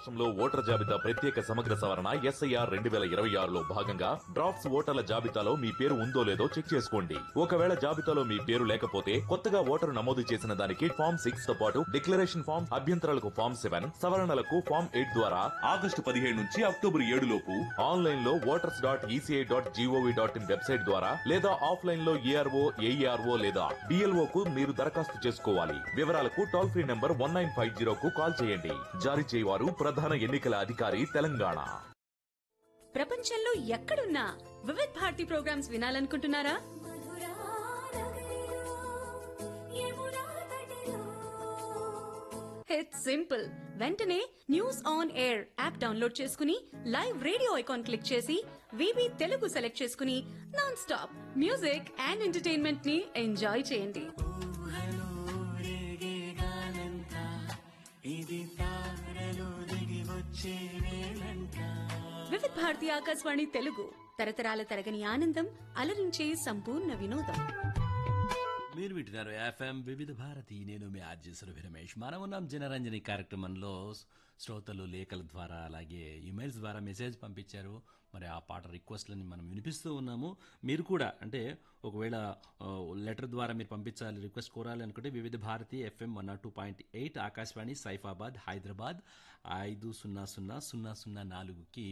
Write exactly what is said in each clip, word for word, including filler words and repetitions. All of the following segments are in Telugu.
రాష్ట్రంలో ఓటర్ జాబితా ప్రత్యేక సమగ్ర సవరణ ఎస్ఐఆర్ రెండు వేల ఇరవై ఆరులో భాగంగా డ్రాఫ్ట్స్ ఓటర్ల జాబితాలో మీ పేరు ఉందో లేదో చెక్ చేసుకోండి. ఒకవేళ జాబితాలో మీ పేరు లేకపోతే కొత్తగా ఓటరు నమోదు చేసిన దానికి ఫామ్ సిక్స్ తో పాటు డిక్లరేషన్ ఫామ్, అభ్యంతరాలకు ఫామ్ సెవెన్, సవరణలకు ఫామ్ ఎయిట్ ద్వారా ఆగస్టు పదిహేడు నుంచి అక్టోబర్ ఏడు లోపు ఆన్లైన్ లో voters dot ECI dot GOV dot in website ద్వారా లేదా ఆఫ్లైన్ లో ఏఆర్ఓ ఏఈఆర్ఓ లేదా డిఎల్ఓ కు మీరు దరఖాస్తు చేసుకోవాలి. వివరాలకు toll free number one nine five zero కు కాల్ చేయండి. జారీ చేయవారు ప్రధాన ఎన్నికల అధికారి తెలంగాణ. ప్రపంచంలో ఎక్కడున్నా Vividh Bharati programmes వినాలనుకుంటున్నారా? It's simple. వెంటనే news on air app download చేసుకుని లైవ్ రేడియో ఐకాన్ క్లిక్ చేసి వివి తెలుగు సెలెక్ట్ చేసుకుని non stop music and entertainment ని ఎంజాయ్ చేయండి. వివిధ్ భారతి ఆకాశవాణి తెలుగు, తరతరాల తరగని ఆనందం, అలరించే సంపూర్ణ వినోదం. మీరు వింటున్నారు ఎఫ్ఎం వివిధ భారతి. నేను మీ ఆర్జే సురభి రమేష్. మనం ఉన్నాం జనరంజని కార్యక్రమంలో. శ్రోతలు లేఖల ద్వారా అలాగే ఇమెయిల్స్ ద్వారా మెసేజ్ పంపించారు. మరి ఆ పాట రిక్వెస్ట్లని మనం వినిపిస్తూ ఉన్నాము. మీరు కూడా అంటే ఒకవేళ లెటర్ ద్వారా మీరు పంపించాలి, రిక్వెస్ట్ కోరాలి అనుకుంటే వివిధ Bharati FM one not two point eight Akashvani Saifabad Hyderabad ఐదు సున్నా సున్నా సున్నా సున్నా నాలుగుకి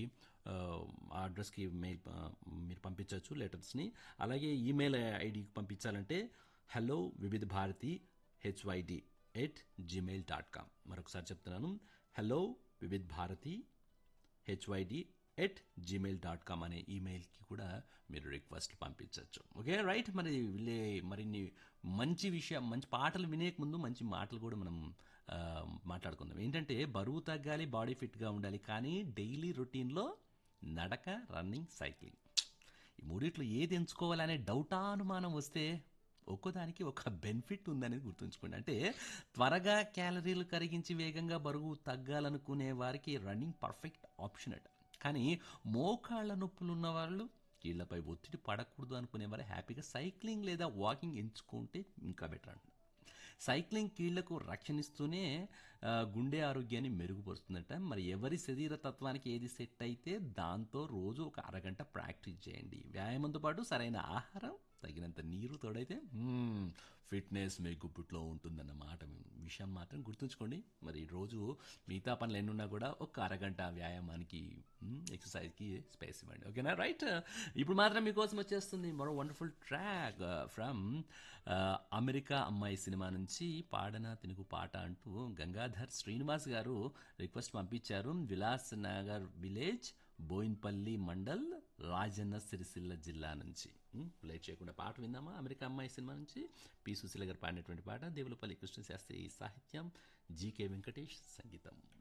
ఆ అడ్రస్కి మెయిల్ మీరు పంపించవచ్చు లెటర్స్ని. అలాగే ఈమెయిల్ ఐడికి పంపించాలంటే హలో వివిధ Bharati HYD at Gmail dot com. మరొకసారి చెప్తున్నాను, హలో వివిధ Bharati HYD at Gmail dot com అనే ఈమెయిల్కి కూడా మీరు రిక్వెస్ట్ పంపించవచ్చు. Okay right. మరి వీళ్ళే మరిన్ని మంచి విషయం, మంచి పాటలు వినేక ముందు మంచి మాటలు కూడా మనం మాట్లాడుకుందాం. ఏంటంటే బరువు తగ్గాలి, బాడీ ఫిట్గా ఉండాలి, కానీ డైలీ రొటీన్లో నడక, రన్నింగ్, సైక్లింగ్ ఈ మూడిట్లో ఏది ఎంచుకోవాలనే డౌటా అనుమానం వస్తే ఒక్కోదానికి ఒక బెనిఫిట్ ఉందనేది గుర్తుంచుకోండి. అంటే త్వరగా క్యాలరీలు కరిగించి వేగంగా బరువు తగ్గాలనుకునే వారికి రన్నింగ్ పర్ఫెక్ట్ ఆప్షన్ అట. కానీ మోకాళ్ళ నొప్పులు ఉన్న వాళ్ళు, కీళ్లపై ఒత్తిడి పడకూడదు అనుకునే వారు హ్యాపీగా సైక్లింగ్ లేదా వాకింగ్ ఎంచుకుంటే ఇంకా బెటర్ అంట. సైక్లింగ్ కీళ్లకు రక్షణిస్తూనే గుండె ఆరోగ్యాన్ని మెరుగుపరుస్తుందట. మరి ఎవరి శరీర తత్వానికి ఏది సెట్ అయితే దాంతో రోజు ఒక అరగంట ప్రాక్టీస్ చేయండి. వ్యాయామంతో పాటు సరైన ఆహారం, తగినంత నీరు తోడైతే ఫిట్నెస్ మీ గుప్పిట్లో ఉంటుందన్నమాట. విషయం మాత్రం గుర్తుంచుకోండి. మరి రోజు మిగతా పనులు ఎన్నున్నా కూడా ఒక అరగంట వ్యాయామానికి, ఎక్సర్సైజ్కి స్పేస్ ఇవ్వండి. ఓకేనా రైట్. ఇప్పుడు మాత్రం మీకోసం వచ్చేస్తుంది మరో వండర్ఫుల్ ట్రాక్ ఫ్రమ్ అమెరికా అమ్మాయి సినిమా నుంచి పాడన తెలుగు పాట అంటూ గంగాధర్ శ్రీనివాస్ గారు రిక్వెస్ట్ పంపించారు. విలాస్ నగర్ విలేజ్, బోయిన్పల్లి మండల్, రాజన్న సిరిసిల్ల జిల్లా నుంచి. ప్లే చేయకుండా పాట విందామా? అమెరికా అమ్మాయి సినిమా నుంచి పి సుశీల గారు పాడినటువంటి పాట, దేవులపల్లి కృష్ణశాస్త్రి సాహిత్యం, జీకే వెంకటేష్ సంగీతం.